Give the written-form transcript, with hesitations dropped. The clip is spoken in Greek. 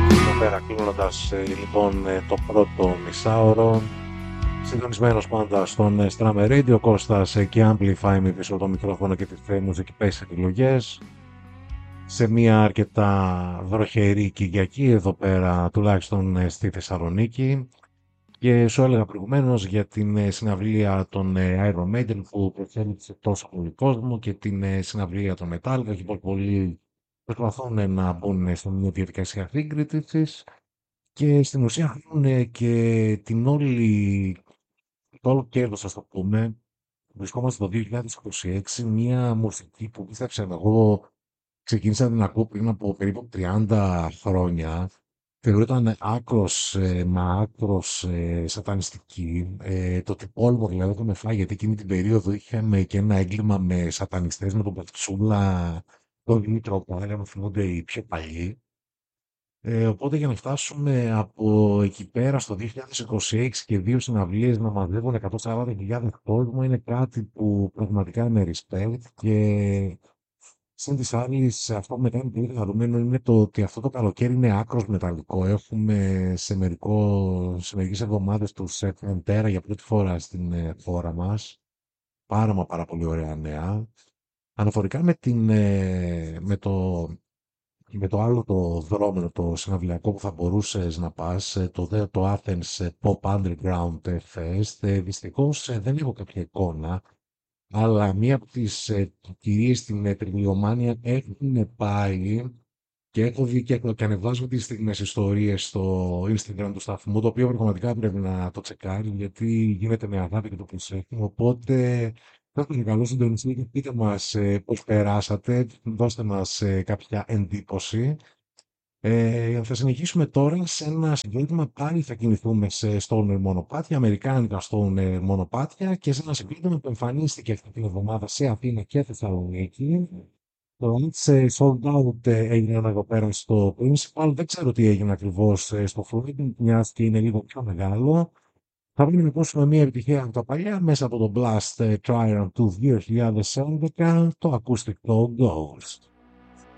Εδώ πέρα κλείνοντας λοιπόν το πρώτο μισάωρο, συντονισμένος πάντα στον Strammer Radio, Κώστας και Amplify με πίσω το μικρόφωνο και τις μουσικές επιλογές. Σε μια αρκετά βροχερή Κυριακή εδώ πέρα, τουλάχιστον στη Θεσσαλονίκη. Και σου έλεγα προηγουμένως για την συναυλία των Iron Maiden που προσέλκυσε τόσο πολύ κόσμο και την συναυλία των Metallica και πολλοί προσπαθούν να μπουν σε μια διαδικασία σύγκριτησης και στην ουσία έχουν και το όλο κέρδος, ας το πούμε. Βρισκόμαστε το 2026, μια μουσική που πίστεψε εγώ ξεκίνησα να την ακούω πριν από περίπου 30 χρόνια. Θεωρούταν άκρος σατανιστική. Το τυπόλμο δηλαδή είχαμε φάει γιατί εκείνη την περίοδο είχαμε και ένα έγκλημα με σατανιστές με τον Πατσούλα, τον Δημήτρο Πάγα, μου θυμούνται οι πιο παλιοί. Οπότε για να φτάσουμε από εκεί πέρα στο 2026 και δύο συναυλίες να μαζεύουν 140.000 κόσμο είναι κάτι που πραγματικά είναι respect και συν της άλλης, αυτό που με κάνει πολύ χαρούμενο είναι το ότι αυτό το καλοκαίρι είναι άκρος μεταλλικό. Έχουμε σε μερικές εβδομάδες του Σεφ Εντέρα για πρώτη φορά στην χώρα μας. Πάρα πολύ ωραία νέα. Αναφορικά με το άλλο το δρόμενο, το συναυλιακό που θα μπορούσες να πας, το Athens Pop Underground Fest, δυστυχώς δεν έχω κάποια εικόνα, αλλά μία από τις κυρίες στην Τριλιομάνια έχουν πάει και έχω δει και ανεβάζω τις στιγμές ιστορίες στο Instagram του σταθμού, το οποίο πραγματικά πρέπει να το τσεκάρει, γιατί γίνεται με αγάπη και το προσέχουμε. Οπότε θα σας καλώ συντονιστείτε και πείτε μας πώς περάσατε, δώστε μας κάποια εντύπωση. Θα συνεχίσουμε τώρα σε ένα συγκρότημα, πάλι θα κινηθούμε σε stoner μονοπάτια, αμερικάνικα stoner μονοπάτια και σε ένα συγκρότημα που εμφανίστηκε αυτή την εβδομάδα σε Αθήνα και Θεσσαλονίκη. Το It's Sold Out έγινε εδώ πέρα στο Principal, δεν ξέρω τι έγινε ακριβώς στο Floyd, μιας και είναι λίγο πιο μεγάλο. Θα πρέπει να ακούσουμε μια επιτυχία από τα παλιά μέσα από το Blast Triumph του 2011, το ακουστικό Ghost.